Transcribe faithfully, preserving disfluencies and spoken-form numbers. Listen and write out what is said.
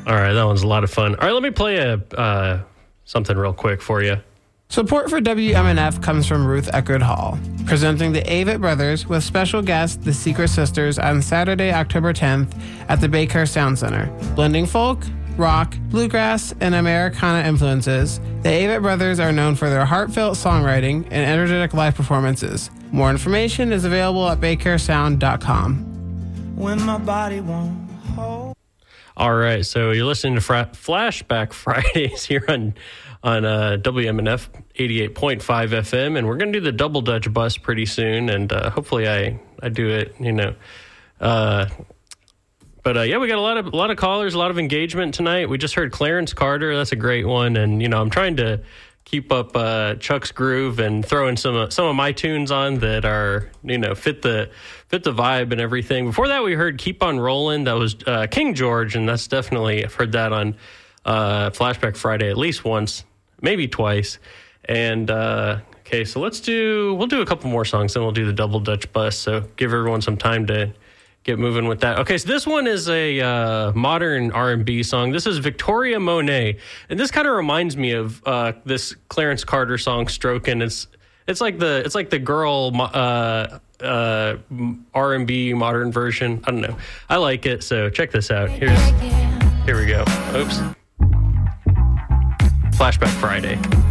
All right, that one's a lot of fun. All right, let me play a uh, something real quick for you. Support for W M N F comes from Ruth Eckerd Hall, presenting the Avett Brothers with special guest The Secret Sisters on Saturday, October tenth at the Bay Care Sound Center. Blending folk, rock, bluegrass, and Americana influences, the Avett Brothers are known for their heartfelt songwriting and energetic live performances. More information is available at bay care sound dot com. When my body won't hold. All right, so you're listening to Fra- Flashback Fridays here on on uh, W M N F eighty-eight point five F M, and we're going to do the Double Dutch Bus pretty soon, and uh, hopefully I, I do it, you know. Uh, but, uh, yeah, we got a lot of a lot of callers, a lot of engagement tonight. We just heard Clarence Carter. That's a great one, and, you know, I'm trying to keep up uh, Chuck's groove and throw in some of, some of my tunes on that are, you know, fit the fit the vibe and everything. Before that, we heard Keep on Rolling. That was uh, King George, and that's definitely, I've heard that on uh, Flashback Friday at least once, maybe twice. And, uh, okay, so let's do, we'll do a couple more songs, then we'll do the Double Dutch Bus. So give everyone some time to get moving with that. Okay, so this one is a uh, modern R and B song. This is Victoria Monet, and this kind of reminds me of uh, this Clarence Carter song, "Strokin'." It's it's like the it's like the girl uh, uh, R and B modern version. I don't know. I like it. So check this out. Here's here we go. Oops. Flashback Friday.